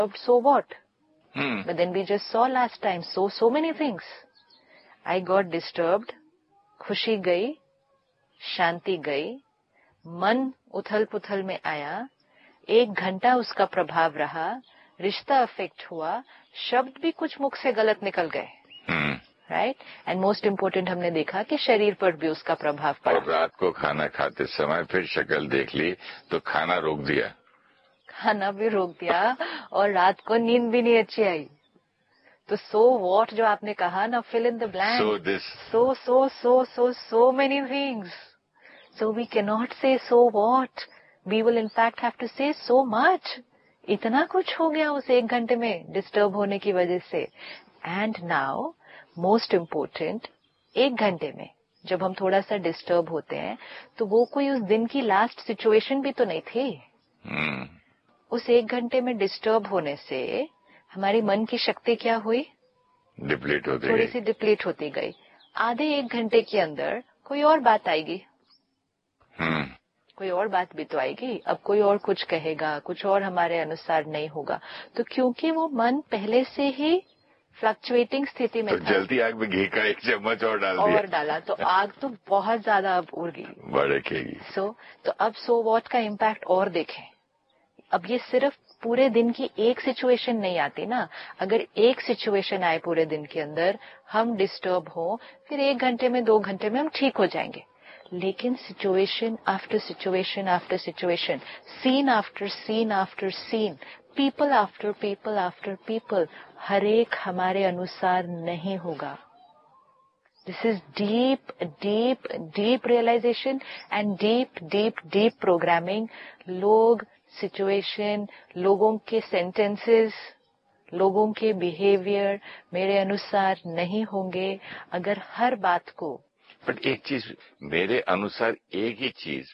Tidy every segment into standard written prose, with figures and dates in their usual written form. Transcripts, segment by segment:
So what? But then we just saw last time so many things. I got disturbed, खुशी गई, शांति गई, मन उथल पुथल में आया, 1 घंटा उसका प्रभाव रहा, रिश्ता अफेक्ट हुआ, शब्द भी कुछ मुख से गलत निकल गए, राइट? एंड मोस्ट इम्पोर्टेंट हमने देखा कि शरीर पर भी उसका प्रभाव पड़ा। और रात को खाना खाते समय फिर शक्ल देख ली तो खाना रोक दिया, खाना भी रोक दिया और रात को नींद भी नहीं अच्छी आई। तो सो वॉट जो आपने कहा ना, fill in the blank, so many things. So we cannot say so what. We will in fact have to say so much. इतना कुछ हो गया उस 1 घंटे में डिस्टर्ब होने की वजह से। एंड नाउ मोस्ट इम्पोर्टेंट, 1 घंटे में जब हम थोड़ा सा डिस्टर्ब होते हैं तो वो कोई उस दिन की लास्ट सिचुएशन भी तो नहीं थी। उस 1 घंटे में डिस्टर्ब होने से हमारी मन की शक्ति क्या हुई? डिप्लीट होती थोड़ी सी डिप्लीट होती गई। आधे 1 घंटे के अंदर कोई और बात आएगी, कोई और बात भी तो आएगी। अब कोई और कुछ कहेगा, कुछ और हमारे अनुसार नहीं होगा। तो क्योंकि वो मन पहले से ही फ्लक्चुएटिंग स्थिति में तो था, जल्दी आग में घी का 1 चम्मच और डाला तो आग तो बहुत ज्यादा अब उड़गी, भड़केगी। तो अब सो वॉट का इम्पैक्ट और देखें। अब ये सिर्फ पूरे दिन की एक सिचुएशन नहीं आती ना। अगर एक सिचुएशन आए पूरे दिन के अंदर, हम डिस्टर्ब हो, फिर 1 घंटे में 2 घंटे में हम ठीक हो जाएंगे। लेकिन situation after situation after situation, scene after scene after scene, people after people after people, हर एक हमारे अनुसार नहीं होगा। This is deep deep deep realisation and deep deep deep programming. लोग, सिचुएशन, लोगों के सेंटेंसेस, लोगों के बिहेवियर मेरे अनुसार नहीं होंगे अगर हर बात को। बट एक चीज, मेरे अनुसार एक ही चीज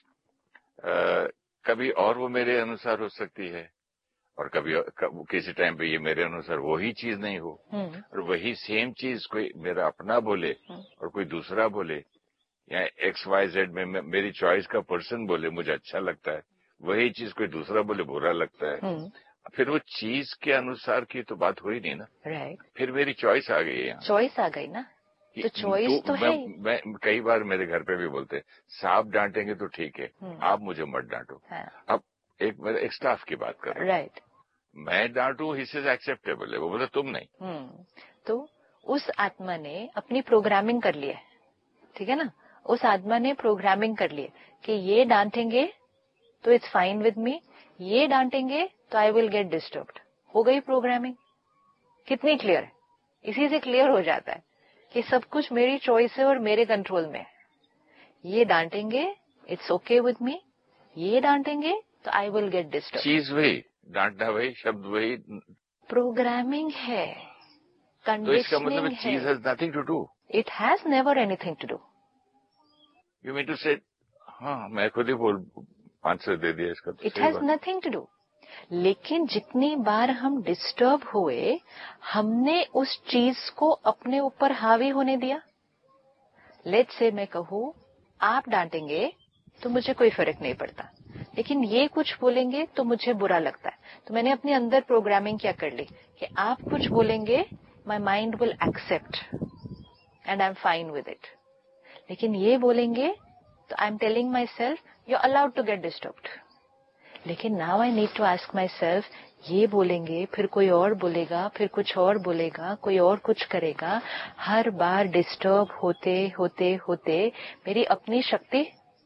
कभी और वो मेरे अनुसार हो सकती है और कभी किसी टाइम पे ये मेरे अनुसार वही चीज नहीं हो, और वही सेम चीज कोई मेरा अपना बोले और कोई दूसरा बोले, या XYZ में मेरी चॉइस का पर्सन बोले मुझे अच्छा लगता है, वही चीज कोई दूसरा बोले बुरा लगता है। फिर वो चीज के अनुसार की तो बात हुई नहीं ना, राइट? फिर मेरी चॉइस आ गई है। चॉइस आ गई ना, तो चॉइस तो है। मैं कई बार मेरे घर पे भी बोलते, सांप डांटेंगे तो ठीक है, आप मुझे मत डांटो। अब एक स्टाफ की बात कर, राइट? मैं डांटू, हिस इज एक्सेप्टेबल है, वो बोले तुम नहीं। तो उस आत्मा ने अपनी प्रोग्रामिंग कर ली है, ठीक है ना? उस आत्मा ने प्रोग्रामिंग कर ली है कि ये डांटेंगे तो इट्स फाइन विद मी, ये डांटेंगे तो आई विल गेट डिस्टर्ब्ड। हो गई प्रोग्रामिंग। कितनी क्लियर है? इसी से क्लियर हो जाता है कि सब कुछ मेरी चॉइस है और मेरे कंट्रोल में है। ये डांटेंगे, इट्स ओके विद मी, ये डांटेंगे तो आई विल गेट डिस्टर्ब। चीज वही, डांटना वही, शब्द वही, प्रोग्रामिंग है, तो इसका मतलब चीज has nothing to do. It has never anything to do. You mean to से, हाँ मैं खुद ही आंसर दे दिया इसका। It has nothing to do. लेकिन जितनी बार हम डिस्टर्ब हुए, हमने उस चीज को अपने ऊपर हावी होने दिया। लेट्स से मैं कहूँ आप डांटेंगे तो मुझे कोई फर्क नहीं पड़ता, लेकिन ये कुछ बोलेंगे तो मुझे बुरा लगता है। तो मैंने अपने अंदर प्रोग्रामिंग क्या कर ली कि आप कुछ बोलेंगे, my mind will accept and I am fine with it. लेकिन ये बोलेंगे तो I am telling my self you are allowed to get disturbed. लेकिन now I need to ask my self, ये बोलेंगे, फिर कोई और बोलेगा, फिर कुछ और बोलेगा, कोई और कुछ करेगा। हर बार डिस्टर्ब होते होते होते मेरी अपनी शक्ति,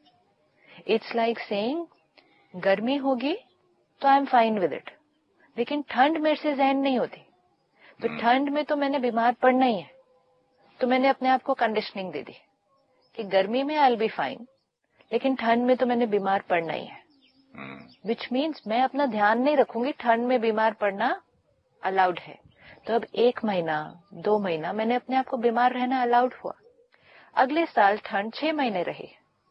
इट्स लाइक सेइंग गर्मी होगी तो I am fine with it, लेकिन ठंड मेरे से सहन नहीं होती। तो ठंड में तो मैंने बीमार पड़ना ही है, तो मैंने अपने आप को कंडीशनिंग दे दी कि गर्मी में आई विल बी फाइन, लेकिन ठंड में तो मैंने बीमार पड़ना ही है। विच मीन्स मैं अपना ध्यान नहीं रखूंगी, ठंड में बीमार पड़ना अलाउड है। तो अब 1 महीना 2 महीना मैंने अपने आप को बीमार रहना अलाउड हुआ। अगले साल ठंड 6 महीने रही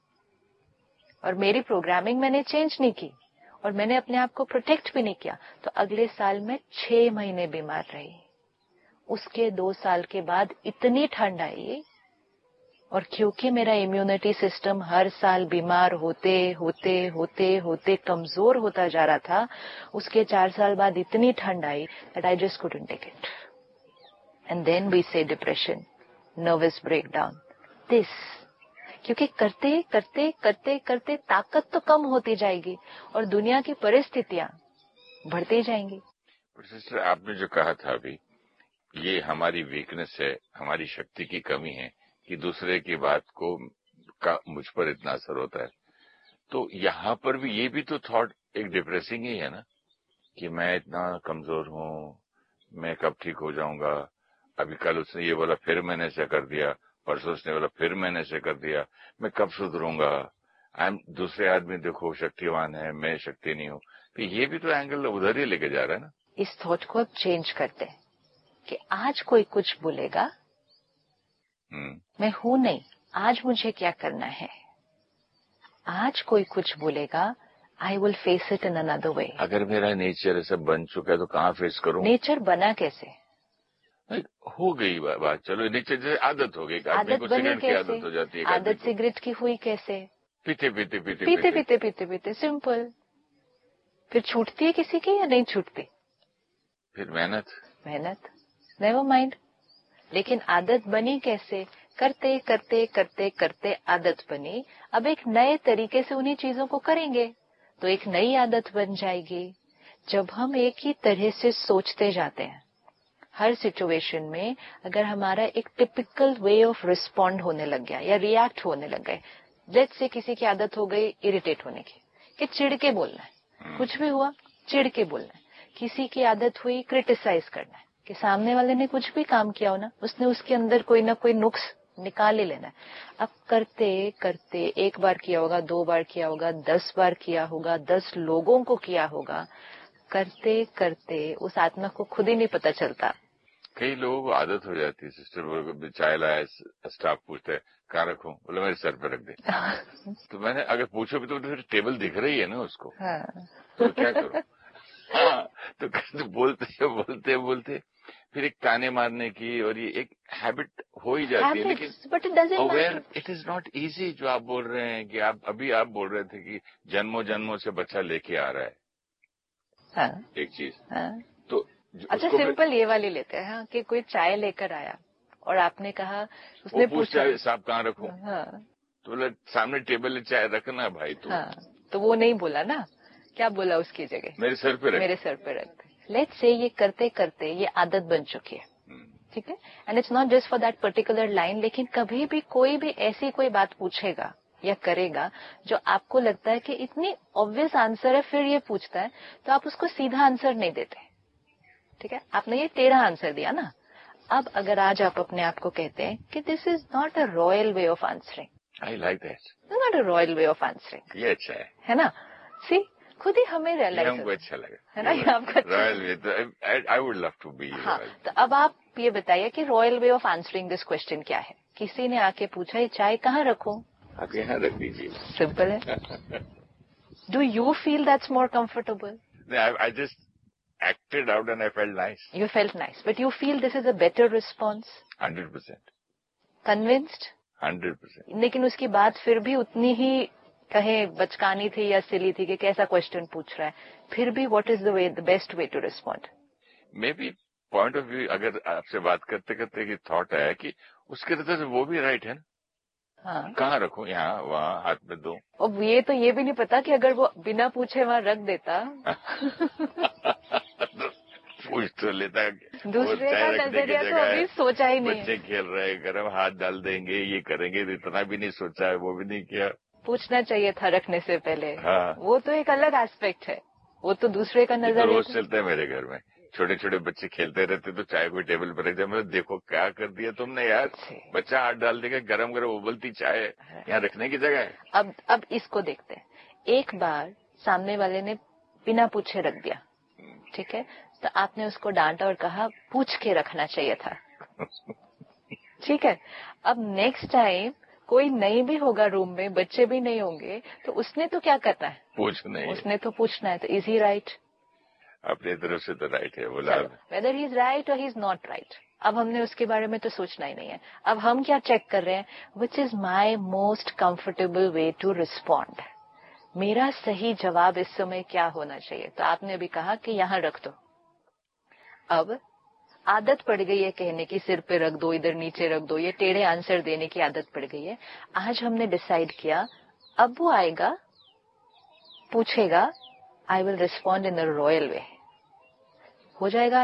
और मेरी प्रोग्रामिंग मैंने चेंज नहीं की और मैंने अपने आप को प्रोटेक्ट भी नहीं किया, तो अगले साल मैं 6 महीने बीमार रही। उसके 2 साल के बाद इतनी ठंड आई और क्योंकि मेरा इम्यूनिटी सिस्टम हर साल बीमार होते होते होते होते कमजोर होता जा रहा था, उसके 4 साल बाद इतनी ठंड आई that I just couldn't take it. And then we say depression, nervous breakdown. This. क्योंकि करते करते करते करते ताकत तो कम होती जाएगी और दुनिया की परिस्थितियां बढ़ते जाएंगी. सिस्टर, आपने जो कहा था अभी, ये हमारी वीकनेस है, हमारी शक्ति की कमी है कि दूसरे की बात को का मुझ पर इतना असर होता है. तो यहाँ पर भी ये भी तो थॉट एक डिप्रेसिंग ही है ना, कि मैं इतना कमजोर हूँ, मैं कब ठीक हो जाऊंगा. अभी कल उसने ये बोला, फिर मैंने ऐसा कर दिया. परसों उसने बोला, फिर मैंने ऐसा कर दिया. मैं कब सुधरूंगा. दूसरे आदमी देखो शक्तिवान है, मैं शक्ति नहीं हूँ. तो ये भी तो एंगल उधर ही लेके जा रहा है ना. इस थॉट को अब चेंज करते हैं कि आज कोई कुछ बोलेगा, मैं हूं नहीं, आज मुझे क्या करना है. आज कोई कुछ बोलेगा, I will face it in another way. अगर मेरा नेचर ऐसा बन चुका है तो कहाँ फेस करूं. नेचर बना कैसे? हो गई बात, चलो नेचर जैसे आदत हो गई. आदत बनी कैसे? आदत हो जाती है. आदत सिगरेट की हुई कैसे? पीते पीते पीते पीते पीते पीते पीते सिंपल. फिर छूटती है किसी की या नहीं छूटती? फिर मेहनत नेवर माइंड. लेकिन आदत बनी कैसे? करते करते करते करते आदत बनी. अब एक नए तरीके से उन्हीं चीजों को करेंगे तो एक नई आदत बन जाएगी. जब हम एक ही तरह से सोचते जाते हैं हर सिचुएशन में, अगर हमारा एक टिपिकल वे ऑफ रिस्पॉन्ड होने लग गया या रिएक्ट होने लग गए, लेट्स से किसी की आदत हो गई इरिटेट होने की, कि चिढ़ के बोलना है, कुछ भी हुआ चिढ़ के बोलना है. किसी की आदत हुई क्रिटिसाइज करना है, कि सामने वाले ने कुछ भी काम किया हो ना, उसने उसके अंदर कोई ना कोई नुक्स निकाल ही लेना है. अब करते करते 1 बार किया होगा, 2 बार किया होगा, 10 बार किया होगा, 10 लोगों को किया होगा. करते करते उस आत्मा को खुद ही नहीं पता चलता. कई लोगों को आदत हो जाती है. सिस्टर चाय लाया, स्टाफ पूछता है कहाँ रखूं, बोले मेरे सर पे रख दे. तो मैंने अगर पूछो भी तो फिर टेबल दिख रही है ना उसको. तो क्या करूं. तो बोलते बोलते फिर एक ताने मारने की, और ये एक हैबिट हो ही जाती है. लेकिन aware it is not easy. जो आप बोल रहे हैं कि आप बोल रहे थे कि जन्मों जन्मों से बच्चा लेके आ रहा है. एक चीज. तो अच्छा सिंपल ये वाली लेते हैं. हाँ, कि कोई चाय लेकर आया और आपने कहा, उसने पूछा साहब कहाँ रखूं. तो बोला सामने टेबल में चाय रखना भाई. तो वो नहीं बोला ना, क्या बोला उसकी जगह, मेरे सर पे रख. लेट्स से ये करते करते ये आदत बन चुकी है. ठीक है. And it's not just for that particular line. लेकिन कभी भी कोई भी ऐसी कोई बात पूछेगा या करेगा जो आपको लगता है कि इतनी ऑब्वियस आंसर है, फिर ये पूछता है, तो आप उसको सीधा आंसर नहीं देते. ठीक है. आपने ये टेढ़ा आंसर दिया ना. अब अगर आज आप अपने आप को कहते हैं कि this is not a royal way of answering, I like that, not a royal way of answering. ये अच्छा है ना. सी खुद ही हमें रियलाइज हमको अच्छा लगा है ना, ये आपका royal way. I would love to be. हाँ. तो अब आप ये बताइए कि royal way of answering this question क्या है. किसी ने आके पूछा ये चाय कहाँ रखूं, आप यहाँ रख दीजिए. सिंपल है. Do you feel that's more comfortable? I just acted out and I felt nice. You felt nice, but you feel this is a better response? 100%. Convinced? 100%. लेकिन उसकी बात फिर भी उतनी ही कहे बचकानी थी या सिली थी कि कैसा क्वेश्चन पूछ रहा है, फिर भी what is the best way to respond? Maybe point of view, अगर आपसे बात करते करते की थॉट आया कि उसके तरह से वो भी राइट है ना. हाँ. कहाँ रखूं, यहाँ वहाँ हाथ में दो. अब ये तो ये भी नहीं पता कि अगर वो बिना पूछे वहाँ रख देता पूछ तो लेता. दूसरे का नजरिया तो अभी सोचा ही नहीं. बच्चे खेल रहे, गरम हाथ डाल देंगे, ये करेंगे, इतना भी नहीं सोचा है, वो भी नहीं किया. पूछना चाहिए था रखने से पहले. हाँ. वो तो एक अलग एस्पेक्ट है, वो तो दूसरे का नजरिया. तो रोज चलता है मेरे घर में. छोटे छोटे बच्चे खेलते रहते तो चाय कोई टेबल पर रख दिया. मतलब देखो क्या कर दिया तुमने यार, बच्चा हाथ डाल देगा, गरम गरम उबलती चाय यहाँ रखने की जगह है. अब इसको देखते हैं. एक बार सामने वाले ने बिना पूछे रख दिया, ठीक है, तो आपने उसको डांटा और कहा पूछ के रखना चाहिए था. ठीक है. अब नेक्स्ट टाइम कोई नहीं भी होगा रूम में, बच्चे भी नहीं होंगे, तो उसने तो क्या करना है, उसने तो पूछना है. तो इज ही राइट? अपनी तरफ से तो राइट है. बोला वेदर ही इज राइट और ही इज नॉट राइट, अब हमने उसके बारे में तो सोचना ही नहीं है। अब हम क्या चेक कर रहे हैं, which is my most comfortable way to respond, मेरा सही जवाब इस समय क्या होना चाहिए। तो आपने अभी कहा कि यहां रख दो, अब आदत पड़ गई है कहने की सिर पे रख दो, इधर नीचे रख दो, ये टेढ़े आंसर देने की आदत पड़ गई है। आज हमने डिसाइड किया, अब वो आएगा पूछेगा, I will respond in a royal वे। हो जाएगा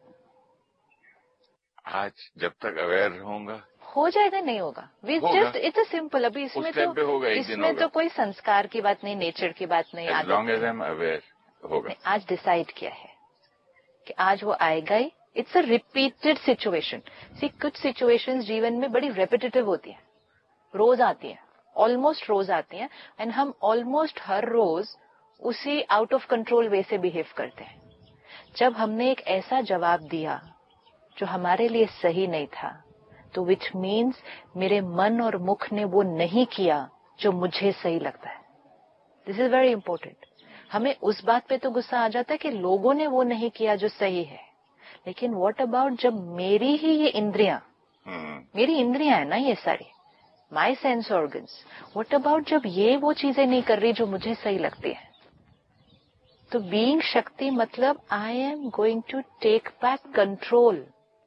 आज जब तक अवेयर रहूंगा हो जाएगा, नहीं होगा, जस्ट इट्स अ सिंपल। अभी इसमें तो कोई संस्कार की बात नहीं, नेचर की बात नहीं, as long as I'm aware होगा। आज डिसाइड किया है कि आज वो आएगा ही। It's a repeated situation. सी कुछ सिचुएशंस जीवन में बड़ी रेपिटेटिव होती है, रोज आती है, ऑलमोस्ट रोज आती है, एंड हम ऑलमोस्ट हर रोज उसी आउट ऑफ कंट्रोल वे से बिहेव करते हैं। जब हमने एक ऐसा जवाब दिया जो हमारे लिए सही नहीं था, तो विच मीन्स मेरे मन और मुख ने वो नहीं किया जो मुझे सही लगता है। This is very important. हमें उस बात पे तो गुस्सा आ जाता है कि लोगों ने वो नहीं किया जो सही है, लेकिन व्हाट अबाउट जब मेरी ही ये इंद्रियां, मेरी इंद्रियां है ना ये सारी, my sense organs, what about जब ये वो चीजें नहीं कर रही जो मुझे सही लगती है। तो बीइंग शक्ति मतलब I am going to take back control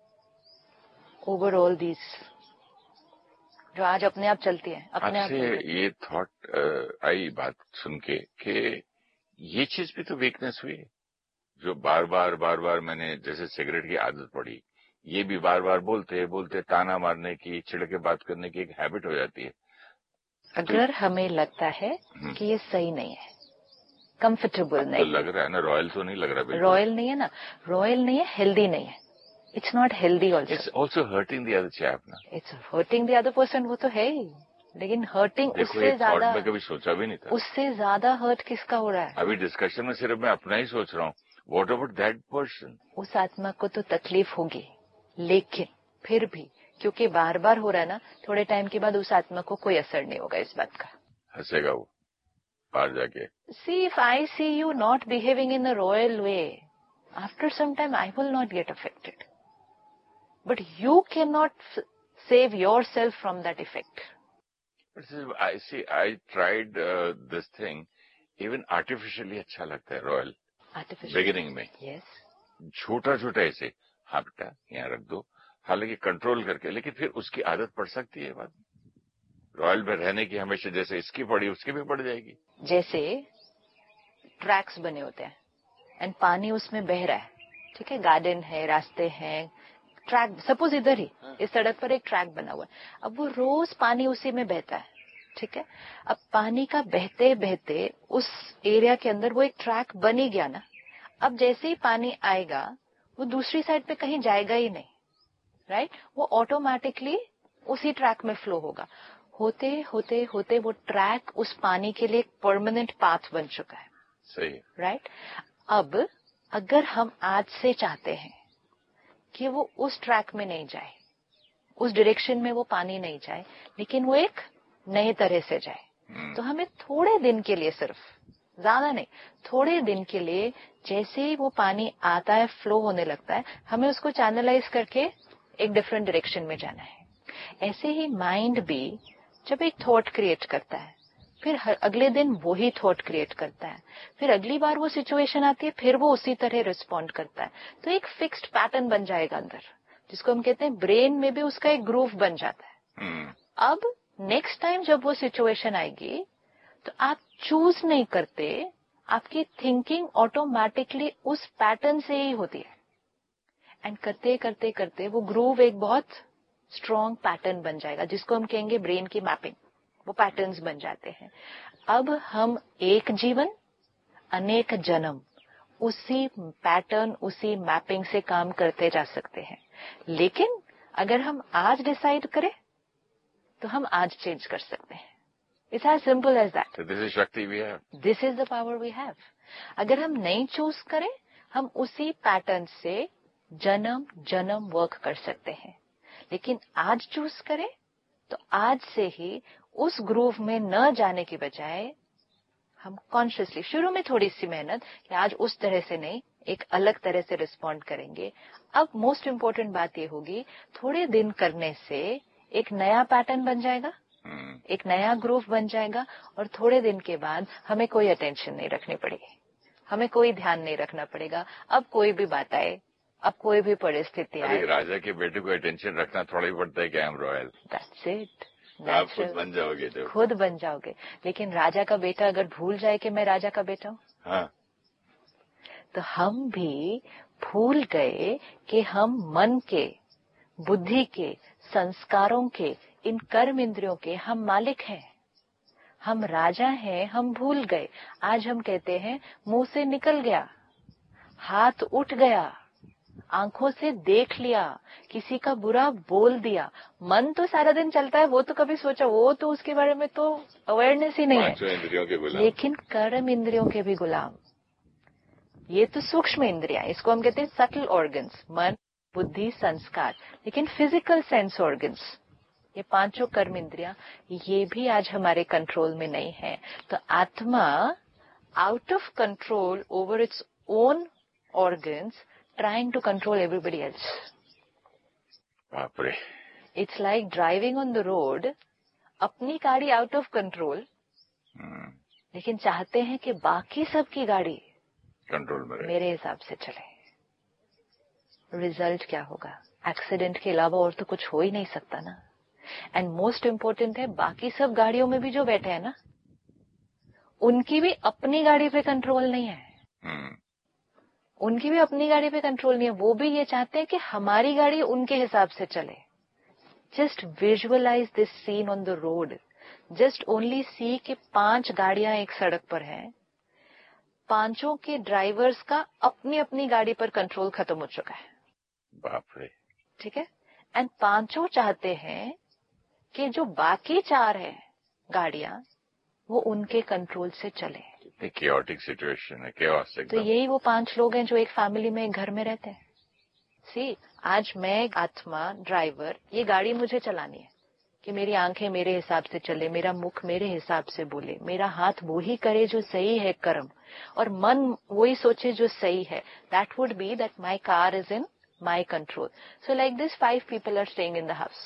over all these, जो आज अपने आप चलती है, अपने आप। ये थॉट आई बात सुन के कि ये चीज भी तो वीकनेस हुई, जो बार बार मैंने, जैसे सिगरेट की आदत पड़ी, ये भी बार बार बोलते बोलते ताना मारने की, चिढ़ के बात करने की एक हैबिट हो जाती है। अगर हमें लगता है कि ये सही नहीं है, कंफर्टेबल नहीं, तो लग रहा है ना, रॉयल तो नहीं लग रहा, बिल्कुल रॉयल नहीं है ना, रॉयल नहीं है, हेल्दी नहीं है, it's not healthy also. It's also hurting the other chap ना, it's hurting the other person, वो तो है ही, लेकिन हर्टिंग उससे ज्यादा, मैं कभी सोचा भी नहीं था, उससे ज्यादा हर्ट किसका हो रहा है। अभी डिस्कशन में सिर्फ मैं अपना ही सोच रहा हूँ, व्हाट अबाउट दैट पर्सन। उस आत्मा को तो तकलीफ होगी, लेकिन फिर भी क्योंकि बार बार हो रहा है ना, थोड़े टाइम के बाद उस आत्मा को कोई असर नहीं होगा इस बात का, हंसेगा वो बाहर जाके। See if I C you not behaving in a royal way, after some time I will not get affected, but you can not save your self from that effect. I tried this thing, even artificially अच्छा लगता है royal, beginning में छोटा छोटा ऐसे, हाँ बेटा यहाँ रख दो, हालांकि कंट्रोल करके, लेकिन फिर उसकी आदत पड़ सकती है बाद रॉयल में रहने की, हमेशा जैसे इसकी पड़ी उसकी भी पड़ जाएगी। जैसे ट्रैक्स बने होते हैं एंड पानी उसमें बह रहा है, ठीक है, गार्डन है, रास्ते हैं, ट्रैक, सपोज इधर ही इस सड़क पर एक ट्रैक बना हुआ है, अब वो रोज पानी उसी में बहता है, ठीक है। अब पानी का बहते बहते उस एरिया के अंदर वो एक ट्रैक बन ही गया ना, अब जैसे ही पानी आएगा वो दूसरी साइड पे कहीं जाएगा ही नहीं, राइट, वो ऑटोमेटिकली उसी ट्रैक में फ्लो होगा। होते होते होते वो ट्रैक उस पानी के लिए एक परमानेंट पाथ बन चुका है, सही, राइट। अब अगर हम आज से चाहते हैं कि वो उस ट्रैक में नहीं जाए, उस डायरेक्शन में वो पानी नहीं जाए, लेकिन वो एक नए तरह से जाए, तो हमें थोड़े दिन के लिए, सिर्फ ज्यादा नहीं, थोड़े दिन के लिए, जैसे ही वो पानी आता है, फ्लो होने लगता है, हमें उसको चैनलाइज करके एक डिफरेंट डायरेक्शन में जाना है। ऐसे ही माइंड भी जब एक थॉट क्रिएट करता है, फिर अगले दिन वही थॉट क्रिएट करता है, फिर अगली बार वो सिचुएशन आती है, फिर वो उसी तरह रिस्पॉन्ड करता है, तो एक फिक्स्ड पैटर्न बन जाएगा अंदर, जिसको हम कहते हैं ब्रेन में भी उसका एक ग्रूव बन जाता है। अब नेक्स्ट टाइम जब वो सिचुएशन आएगी तो आप चूज नहीं करते, आपकी थिंकिंग ऑटोमेटिकली उस पैटर्न से ही होती है, एंड करते करते करते वो ग्रूव एक बहुत स्ट्रॉन्ग पैटर्न बन जाएगा, जिसको हम कहेंगे ब्रेन की मैपिंग, वो पैटर्न्स बन जाते हैं। अब हम एक जीवन अनेक जन्म उसी पैटर्न, उसी मैपिंग से काम करते जा सकते हैं, लेकिन अगर हम आज डिसाइड करें तो हम आज चेंज कर सकते हैं। It's as simple as that. This is शक्ति we have, this is the power we have. अगर हम नहीं चूज करें, हम उसी पैटर्न से जन्म जन्म वर्क कर सकते हैं, लेकिन आज चूज करें तो आज से ही उस ग्रूव में न जाने की बजाय हम कॉन्शियसली, शुरू में थोड़ी सी मेहनत कि आज उस तरह से नहीं, एक अलग तरह से रिस्पॉन्ड करेंगे। अब मोस्ट इम्पोर्टेंट बात ये होगी, थोड़े दिन करने से एक नया पैटर्न बन जाएगा, एक नया ग्रूव बन जाएगा, और थोड़े दिन के बाद हमें कोई अटेंशन नहीं रखनी पड़ेगी, हमें कोई ध्यान नहीं रखना पड़ेगा। अब कोई भी बात आए, अब कोई भी परिस्थिति आए, राजा के बेटे को अटेंशन रखना थोड़ा ही पड़ता है कि I am royal, that's it, आप खुद बन जाओगे, तो खुद बन जाओगे। लेकिन राजा का बेटा अगर भूल जाए कि मैं राजा का बेटा हूँ, हाँ, तो हम भी भूल गए कि हम मन के, बुद्धि के, संस्कारों के, इन कर्म इंद्रियों के हम मालिक हैं, हम राजा हैं। हम भूल गए। आज हम कहते हैं मुंह से निकल गया, हाथ उठ गया, आंखों से देख लिया, किसी का बुरा बोल दिया। मन तो सारा दिन चलता है, वो तो कभी सोचा, वो तो उसके बारे में तो अवेयरनेस ही नहीं है। लेकिन कर्म इंद्रियों के भी गुलाम, ये तो सूक्ष्म इंद्रियां, इसको हम कहते हैं सटल ऑर्गन्स, मन, बुद्धि, संस्कार। लेकिन फिजिकल सेंस ऑर्गन्स, ये पांचों कर्म इंद्रियां, ये भी आज हमारे कंट्रोल में नहीं है। तो आत्मा out of control over its own organs, trying to control everybody else. बाप रे, It's like driving on the road, अपनी गाड़ी आउट ऑफ कंट्रोल, लेकिन चाहते हैं कि बाकी सबकी गाड़ी कंट्रोल में रहे, मेरे हिसाब से चले। रिजल्ट क्या होगा? एक्सीडेंट के अलावा और तो कुछ हो ही नहीं सकता ना। एंड मोस्ट इम्पोर्टेंट है, बाकी सब गाड़ियों में भी जो बैठे हैं ना, उनकी भी अपनी गाड़ी पे कंट्रोल नहीं है, उनकी भी अपनी गाड़ी पे कंट्रोल नहीं है। वो भी ये चाहते हैं कि हमारी गाड़ी उनके हिसाब से चले। Just visualise this scene on the road, just only सी कि 5 गाड़ियां एक सड़क पर हैं, पांचों के ड्राइवर्स का अपनी अपनी गाड़ी पर कंट्रोल खत्म हो चुका है। बाप रे, ठीक है। एंड पांचों चाहते हैं कि जो बाकी 4 है गाड़ियां, वो उनके कंट्रोल से चले। chaotic सिचुएशन है, chaos एकदम। तो यही वो 5 लोग हैं जो एक फैमिली में, एक घर में रहते हैं। सी, आज मैं आत्मा ड्राइवर, ये गाड़ी मुझे चलानी है कि मेरी आंखें मेरे हिसाब से चले, मेरा मुख मेरे हिसाब से बोले, मेरा हाथ वो ही करे जो सही है कर्म, और मन वही सोचे जो सही है। That would be that my car is in my control. So like this 5 people are staying in the house,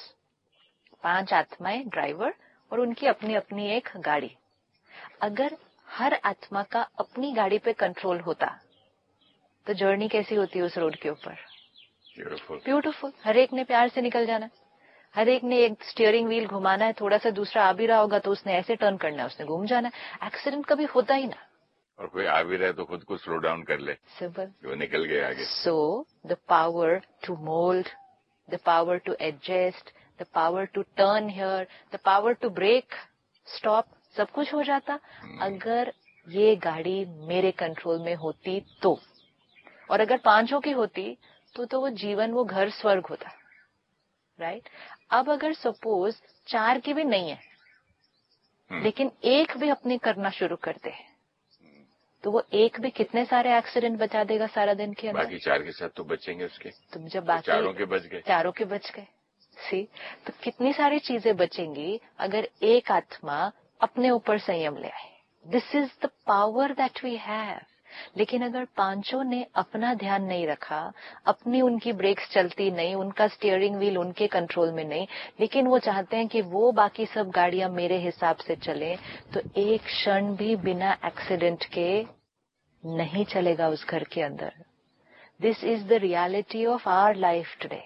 5 आत्माएं ड्राइवर, और उनकी अपनी अपनी एक गाड़ी। अगर हर आत्मा का अपनी गाड़ी पे कंट्रोल होता तो जर्नी कैसी होती उस रोड के ऊपर? ब्यूटीफुल। हर एक ने प्यार से निकल जाना, हर एक ने एक स्टीयरिंग व्हील घुमाना है, थोड़ा सा दूसरा आ भी रहा होगा तो उसने ऐसे टर्न करना है, उसने घूम जाना है। एक्सीडेंट कभी होता ही ना। और कोई आ भी रहे तो खुद को स्लो डाउन कर ले, सिंपल, वो निकल गए आगे। So the power to mould, the power to adjust, the power to turn here, the power to break, stop, सब कुछ हो जाता अगर ये गाड़ी मेरे कंट्रोल में होती तो। और अगर 5 की होती तो वो जीवन, वो घर स्वर्ग होता, राइट। अब अगर सपोज 4 की भी नहीं है, लेकिन एक भी अपने करना शुरू करते हैं, तो वो एक भी कितने सारे एक्सीडेंट बचा देगा सारा दिन के अंदर। बाकी 4 के साथ तो बचेंगे उसके, तो जब बाकी 4 के बच गए, 4 के बच गए, सी, तो कितनी सारी चीजें बचेंगी अगर एक आत्मा अपने ऊपर संयम ले आए। This is the power that we have. लेकिन अगर 5 ने अपना ध्यान नहीं रखा, अपनी उनकी ब्रेक्स चलती नहीं, उनका स्टीयरिंग व्हील उनके कंट्रोल में नहीं, लेकिन वो चाहते हैं कि वो बाकी सब गाड़ियां मेरे हिसाब से चले, तो एक क्षण भी बिना एक्सीडेंट के नहीं चलेगा उस घर के अंदर। This is the reality of our life today.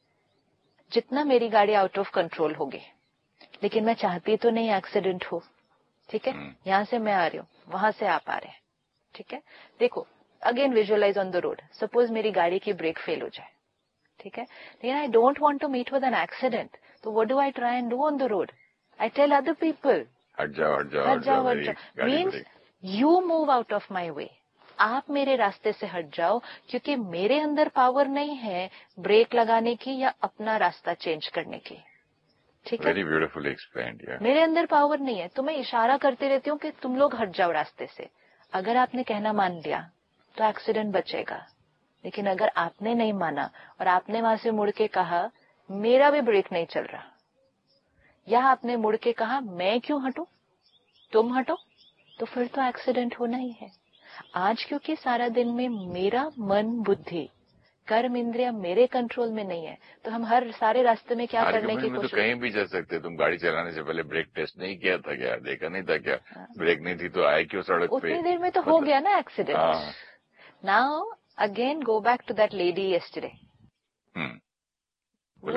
जितना मेरी गाड़ी आउट ऑफ कंट्रोल होगी, लेकिन मैं चाहती तो नहीं एक्सीडेंट हो, ठीक है। यहां से मैं आ रही हूँ, वहां से आप आ रहे हैं, ठीक है। देखो, again visualise on the road, suppose मेरी गाड़ी की ब्रेक फेल हो जाए, ठीक है, लेकिन I don't want to meet with an accident, तो what do I try and do on the road? I tell other people, हट जाओ हट जाओ हट जाओ हट जाओ, means you move out of my वे, आप मेरे रास्ते से हट जाओ, क्योंकि मेरे अंदर पावर नहीं है ब्रेक लगाने की या अपना रास्ता चेंज करने की, ठीक है। वेरी ब्यूटीफुली एक्सप्लेन्ड, या मेरे अंदर पावर नहीं है, तो मैं इशारा करती रहती हूँ कि तुम लोग हट जाओ रास्ते से। अगर आपने कहना मान लिया तो एक्सीडेंट बचेगा, लेकिन अगर आपने नहीं माना और आपने वहां से मुड़ के कहा मेरा भी ब्रेक नहीं चल रहा, या आपने मुड़ के कहा मैं क्यों हटूं, तुम हटो, तो फिर तो एक्सीडेंट होना ही है। आज क्योंकि सारा दिन में मेरा मन बुद्धि कर्म इंद्रिया मेरे कंट्रोल में नहीं है, तो हम हर सारे रास्ते में क्या करने की में कोशिश। तो कहीं भी जा सकते। तुम गाड़ी चलाने से पहले ब्रेक टेस्ट नहीं किया था क्या? देखा नहीं था क्या? ब्रेक नहीं थी तो आए क्यों सड़क पे? उतनी देर में तो हो गया ना accident. Now again go back to that lady yesterday. वो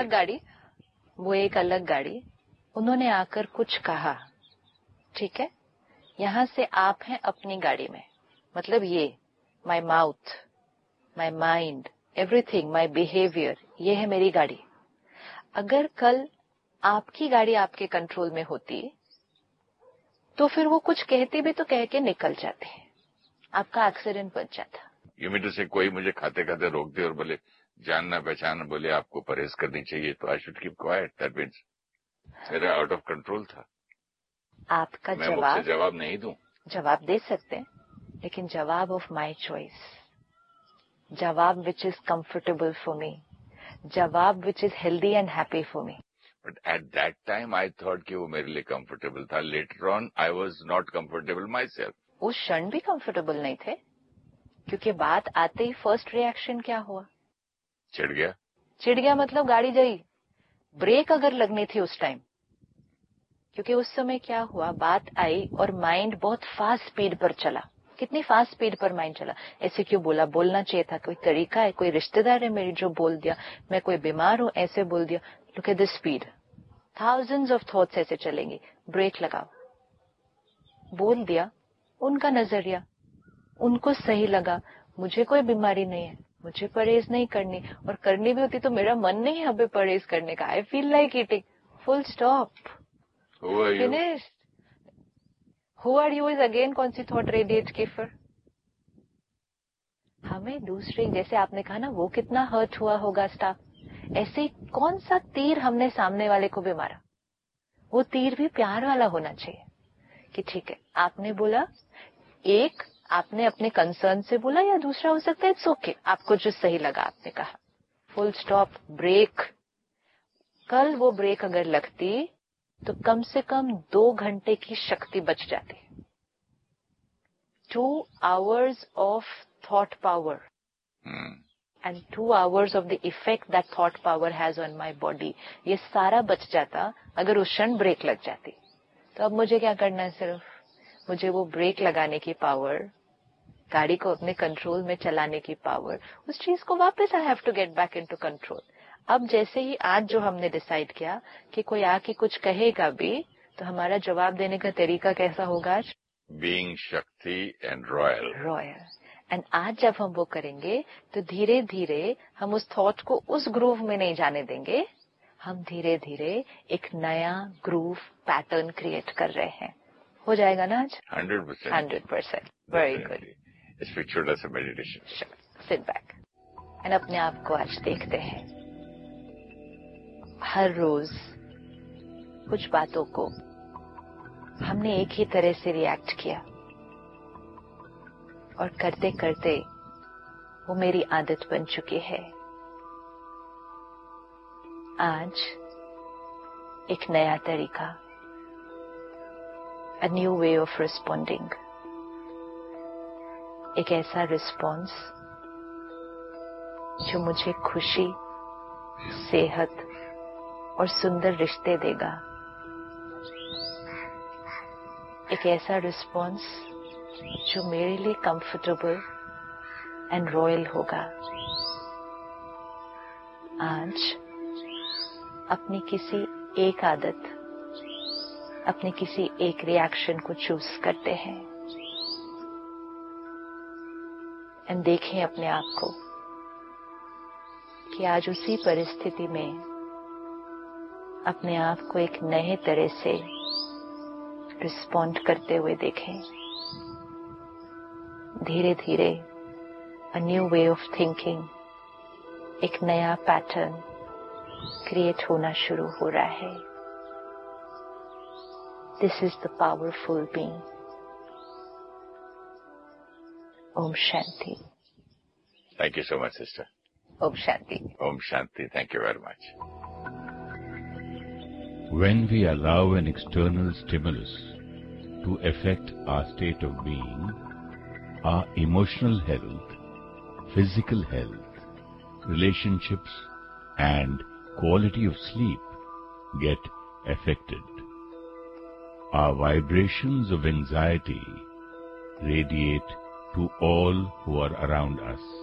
एक अलग गाड़ी, उन्होंने आकर कुछ कहा, ठीक है, यहां से आप हैं अपनी गाड़ी में, मतलब ये my mouth, my mind, everything, my behaviour, ये है मेरी गाड़ी। अगर कल आपकी गाड़ी आपके कंट्रोल में होती तो फिर वो कुछ कहते भी तो कह के निकल जाते, आपका एक्सीडेंट बच जाता। यू मीन टू से कोई मुझे खाते खाते रोक दे और बोले जानना पहचान, बोले आपको परहेज करनी चाहिए, तो I should keep quiet. That means मेरा आउट ऑफ कंट्रोल था। आपका मैं मुझसे जवाब नहीं दूं। जवाब दे सकते हैं, लेकिन जवाब ऑफ माई चॉइस, जवाब which is comfortable for me, जवाब which is healthy and happy for me. But at that time I thought कि वो मेरे लिए कंफर्टेबल था। Later on I was not comfortable my self. उस क्षण भी कंफर्टेबल नहीं थे, क्योंकि बात आते ही फर्स्ट रिएक्शन क्या हुआ? चिढ़ गया। चिढ़ गया मतलब गाड़ी गई। ब्रेक अगर लगनी थी उस टाइम, क्योंकि उस समय क्या हुआ, बात आई और माइंड बहुत फास्ट स्पीड पर चला। कितनी फास्ट स्पीड पर माइंड चला, ऐसे क्यों बोला, बोलना चाहिए था, कोई तरीका है, कोई रिश्तेदार है मेरी जो बोल दिया, मैं कोई बीमार हूं ऐसे बोल दिया। Look at the speed, thousands of thoughts ऐसे चलेंगे। ब्रेक लगाओ, बोल दिया, उनका नजरिया, उनको सही लगा, मुझे कोई बीमारी नहीं है, मुझे परहेज नहीं करनी, और करनी भी होती तो मेरा मन नहीं है अभी परहेज करने का, I feel like eating, full stop, finished. Who are you is again कौन सी थॉट रेडिएट की फिर? हमें दूसरे, जैसे आपने कहा ना, वो कितना हर्ट हुआ होगा स्टाफ, ऐसे कौन सा तीर हमने सामने वाले को भी मारा, वो तीर भी प्यार वाला होना चाहिए कि ठीक है आपने बोला, एक आपने अपने कंसर्न से बोला, या दूसरा हो सकता है इट्स ओके, आपको जो सही लगा आपने कहा, फुल स्टॉप, ब्रेक। कल वो ब्रेक अगर लगती तो कम से कम 2 घंटे की शक्ति बच जाती। 2 hours of thought power and 2 hours of the effect that thought power has on my body, ये सारा बच जाता अगर उस क्षण ब्रेक लग जाती। तो अब मुझे क्या करना है, सिर्फ मुझे वो ब्रेक लगाने की पावर, गाड़ी को अपने कंट्रोल में चलाने की पावर, उस चीज को वापस I have to get back into control. अब जैसे ही आज जो हमने डिसाइड किया कि कोई आके कुछ कहेगा भी, तो हमारा जवाब देने का तरीका कैसा होगा आज? बीइंग शक्ति एंड रॉयल। एंड आज जब हम वो करेंगे तो धीरे धीरे हम उस थॉट को उस ग्रूव में नहीं जाने देंगे, हम धीरे धीरे एक नया ग्रूव पैटर्न क्रिएट कर रहे हैं। हो जाएगा ना आज? 100%। Very good. इस पे छोटा सा मेडिटेशन। सिट बैक एंड अपने आप को आज देखते हैं। हर रोज कुछ बातों को हमने एक ही तरह से रिएक्ट किया, और करते करते वो मेरी आदत बन चुकी है। आज एक नया तरीका, a new way of responding, एक ऐसा रिस्पॉन्स जो मुझे खुशी, सेहत और सुंदर रिश्ते देगा। एक ऐसा रिस्पॉन्स जो मेरे लिए कंफर्टेबल एंड रॉयल होगा। आज अपनी किसी एक आदत, अपने किसी एक रिएक्शन को चूज करते हैं एंड देखें अपने आप को कि आज उसी परिस्थिति में अपने आप को एक नए तरह से रिस्पॉन्ड करते हुए देखें। धीरे धीरे a new way of thinking, एक नया पैटर्न क्रिएट होना शुरू हो रहा है। This is the powerful being. Om Shanti. Thank you so much, sister. Om Shanti. Om Shanti. Thank you very much. When we allow an external stimulus to affect our state of being, our emotional health, physical health, relationships, and quality of sleep get affected. Our vibrations of anxiety radiate to all who are around us.